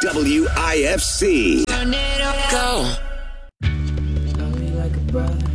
WIFC. Turn it up, go. Love me like a brother.